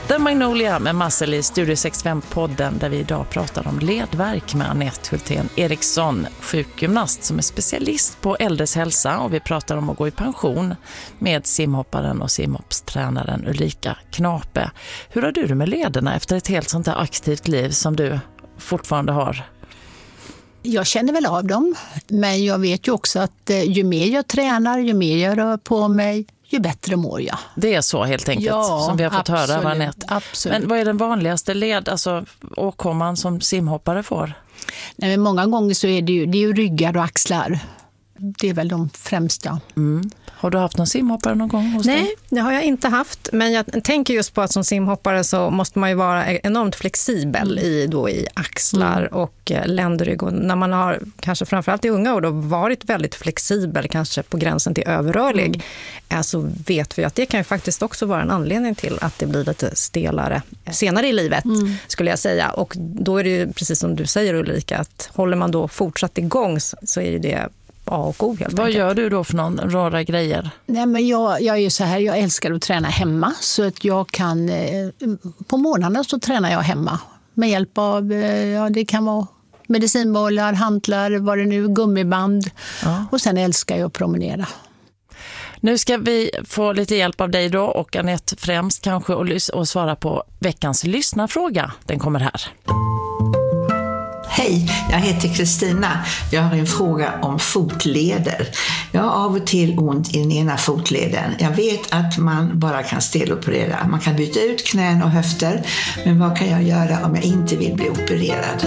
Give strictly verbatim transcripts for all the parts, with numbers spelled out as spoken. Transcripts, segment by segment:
The Magnolia med Marcel i Studio sextiofem-podden där vi idag pratar om ledvärk med Anette Hultén Eriksson, sjukgymnast som är specialist på äldres hälsa, och vi pratar om att gå i pension med simhopparen och simhoppstränaren Ulrika Knape. Hur har du det med lederna efter ett helt sånt här aktivt liv som du fortfarande har? Jag känner väl av dem, men jag vet ju också att ju mer jag tränar, ju mer jag rör på mig, ju bättre mår jag. Det är så helt enkelt, ja, som vi har fått absolut, höra, Anette. Absolut. Men vad är den vanligaste led, alltså åkomman som simhoppare får? Nej, men många gånger så är det ju, det är ju ryggar och axlar. Det är väl de främsta. Mm. Har du haft någon simhoppare någon gång hos dig? Nej, det har jag inte haft. Men jag tänker just på att som simhoppare så måste man ju vara enormt flexibel mm. i, då, i axlar mm. och ländrygg. Och när man har, kanske framförallt i unga år, då varit väldigt flexibel, kanske på gränsen till överrörlig, mm. så vet vi att det kan ju faktiskt också vara en anledning till att det blir lite stelare senare i livet, mm. skulle jag säga. Och då är det ju precis som du säger, Ulrika, att håller man då fortsatt igång så är det A och O, helt Vad enkelt. Gör du då för någon rara grejer? Nej, men jag, jag är ju så här, jag älskar att träna hemma, så att jag kan eh, på morgonen så tränar jag hemma med hjälp av, eh, ja det kan vara medicinbollar, hantlar, vad det nu, gummiband, ja. Och sen älskar jag att promenera. Nu ska vi få lite hjälp av dig då, och Anette främst kanske, och, och svara på veckans lyssnarfråga. Den kommer här. Hej, jag heter Kristina. Jag har en fråga om fotleder. Jag har av och till ont i den ena fotleden. Jag vet att man bara kan steloperera. Man kan byta ut knän och höfter. Men vad kan jag göra om jag inte vill bli opererad?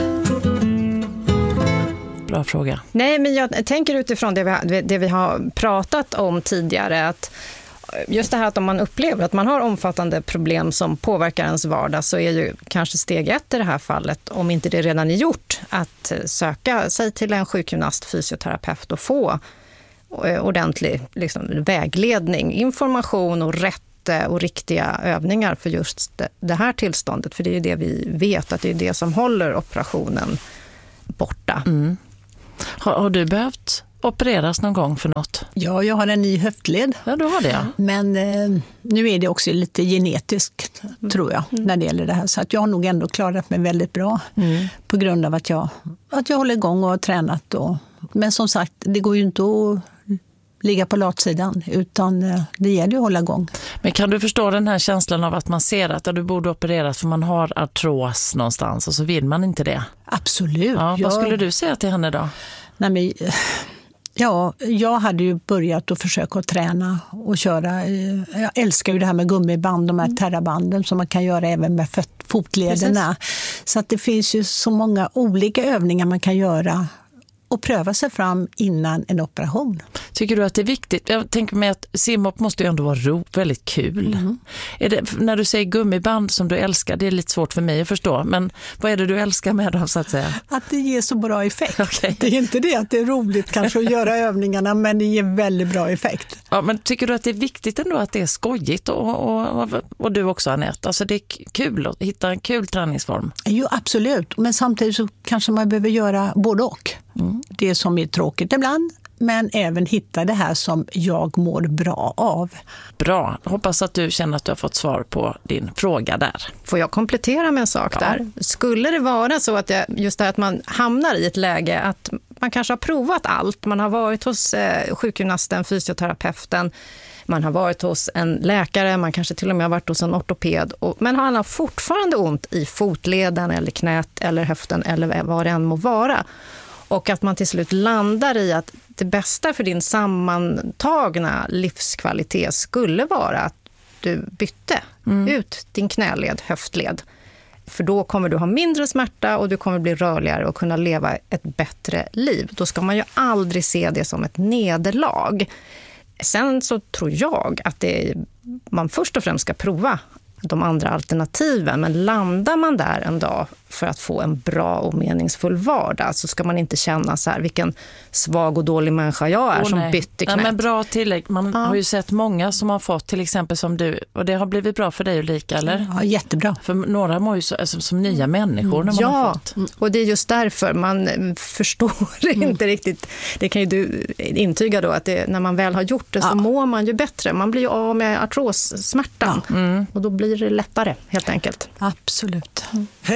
Bra fråga. Nej, men jag tänker utifrån det vi, det vi har pratat om tidigare, att just det här att om man upplever att man har omfattande problem som påverkar ens vardag, så är ju kanske steg ett i det här fallet, om inte det redan är gjort, att söka sig till en sjukgymnast, fysioterapeut och få ordentlig liksom, vägledning, information och rätt och riktiga övningar för just det här tillståndet. För det är ju det vi vet, att det är det som håller operationen borta. Mm. Har, har du behövt opereras någon gång för något? Ja, jag har en ny höftled. Ja, du har det. Men eh, nu är det också lite genetiskt, tror jag, mm. när det gäller det här. Så att jag har nog ändå klarat mig väldigt bra mm. på grund av att jag, att jag håller igång och har tränat. Och, men som sagt, det går ju inte att ligga på latsidan, utan eh, det gäller ju att hålla igång. Men kan du förstå den här känslan av att man ser att du borde opereras för man har artros någonstans och så vill man inte det? Absolut. Ja, jag... Vad skulle du säga till henne då? Nej, men... Ja, jag hade ju börjat att försöka att träna och köra. Jag älskar ju det här med gummiband, de här terrabanden som man kan göra även med fotlederna. Precis. Så att det finns ju så många olika övningar man kan göra och pröva sig fram innan en operation. Tycker du att det är viktigt? Jag tänker mig att simhopp måste ju ändå vara ro, väldigt kul. Mm. Är det, när du säger gummiband som du älskar, det är lite svårt för mig att förstå. Men vad är det du älskar med dem, så att säga? Att det ger så bra effekt. Okay. Det är inte det att det är roligt kanske att göra övningarna, men det ger väldigt bra effekt. Ja, men tycker du att det är viktigt ändå att det är skojigt? Och, och, och du också, Anette. Alltså det är kul att hitta en kul träningsform. Jo, absolut. Men samtidigt så kanske man behöver göra både och. Mm. Det som är tråkigt ibland, men även hitta det här som jag mår bra av. Bra. Hoppas att du känner att du har fått svar på din fråga där. Får jag komplettera med en sak ja. där? Skulle det vara så att jag, just det här att man hamnar i ett läge att man kanske har provat allt. Man har varit hos eh, sjukgymnasten, fysioterapeuten, man har varit hos en läkare, man kanske till och med har varit hos en ortoped. Och, men han har fortfarande ont i fotleden eller knät eller höften eller vad det än må vara. Och att man till slut landar i att det bästa för din sammantagna livskvalitet skulle vara att du bytte mm. ut din knäled, höftled. För då kommer du ha mindre smärta och du kommer bli rörligare och kunna leva ett bättre liv. Då ska man ju aldrig se det som ett nederlag. Sen så tror jag att det är, man först och främst ska prova de andra alternativen. Men landar man där en dag för att få en bra och meningsfull vardag, så ska man inte känna så här, vilken svag och dålig människa jag är oh, som nej. bytte knät. Ja, men bra tillägg. Man ja. har ju sett många som har fått, till exempel som du, och det har blivit bra för dig, Ulrika, eller? Ja, jättebra. För några mår ju så, alltså, som nya människor när man ja, har fått. Och det är just därför man förstår mm. inte riktigt. Det kan ju du intyga då, att det, när man väl har gjort det så ja. mår man ju bättre. Man blir ju av med artrossmärtan. Ja. Mm. Och då blir blir lättare helt enkelt. Absolut.